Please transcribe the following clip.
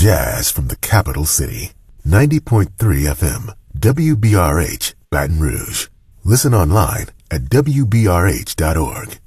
jazz from the capital city. 90.3 FM, WBRH, Baton Rouge. Listen online at WBRH.org.